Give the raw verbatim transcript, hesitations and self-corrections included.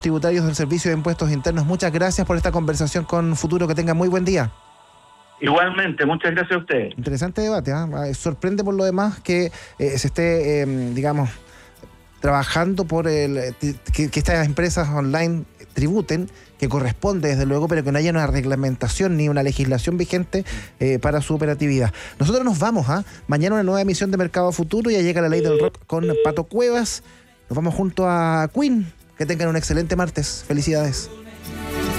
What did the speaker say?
tributarios del Servicio de Impuestos Internos. Muchas gracias por esta conversación con Futuro. Que tengan muy buen día. Igualmente, muchas gracias a ustedes. Interesante debate, ¿eh? Sorprende por lo demás que eh, se esté, eh, digamos, trabajando por el que, que estas empresas online tributen, que corresponde desde luego, pero que no haya una reglamentación ni una legislación vigente eh, para su operatividad. Nosotros nos vamos, ¿ah? ¿eh? Mañana una nueva emisión de Mercado Futuro, ya llega la Ley del Rock con Pato Cuevas. Nos vamos junto a Queen. Que tengan un excelente martes. Felicidades.